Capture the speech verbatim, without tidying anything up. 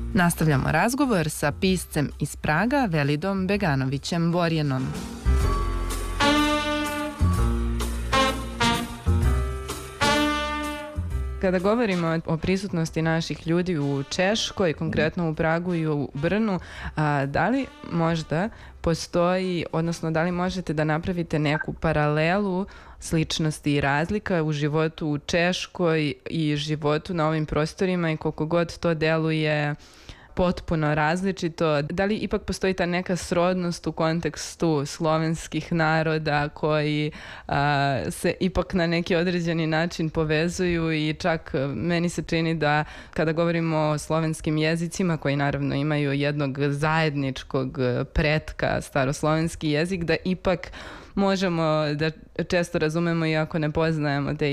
Nastavljamo razgovor sa piscem iz Praga Velidom Beganovićem Borjenom. Kada govorimo o prisutnosti naših ljudi u Češkoj, konkretno u Pragu i u Brnu, a, da li možda postoji, odnosno da li možete da napravite neku paralelu sličnosti i razlika u životu u Češkoj i životu na ovim prostorima i koliko god to deluje potpuno različito, da li ipak postoji ta neka srodnost u kontekstu slovenskih naroda koji a, se ipak na neki određeni način povezuju i čak meni se čini da kada govorimo o slovenskim jezicima koji naravno imaju jednog zajedničkog pretka, staroslovenski jezik, da ipak možemo da često razumemo iako ne poznajemo te